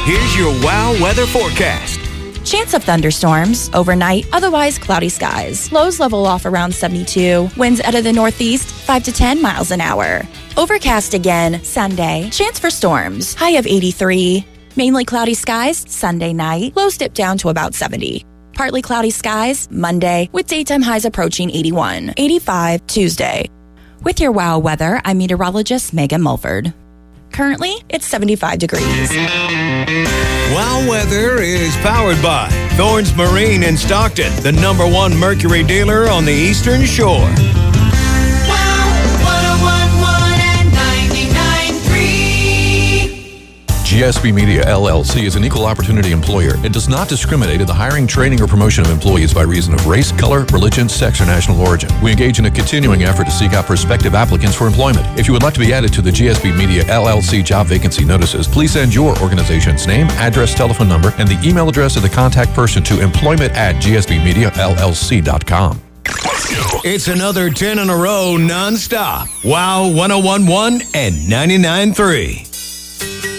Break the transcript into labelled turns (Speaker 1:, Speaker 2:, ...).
Speaker 1: Here's your WOW weather forecast.
Speaker 2: Chance of thunderstorms. Overnight, otherwise cloudy skies. Lows level off around 72. Winds out of the northeast, 5 to 10 miles an hour. Overcast again Sunday. Chance for storms. High of 83. Mainly cloudy skies Sunday night. Lows dip down to about 70. Partly cloudy skies Monday with daytime highs approaching 81. 85 Tuesday. With your WOW weather, I'm meteorologist Megan Mulford. Currently, it's 75 degrees.
Speaker 1: WOW weather is powered by Thorns Marine in Stockton, the #1 Mercury dealer on the Eastern Shore.
Speaker 3: GSB Media, LLC is an equal opportunity employer and does not discriminate in the hiring, training, or promotion of employees by reason of race, color, religion, sex, or national origin. We engage in a continuing effort to seek out prospective applicants for employment. If you would like to be added to the GSB Media, LLC job vacancy notices, please send your organization's name, address, telephone number, and the email address of the contact person to employment@gsbmediallc.com.
Speaker 1: It's another 10 in a row nonstop. WOW 101.1 and 99.3.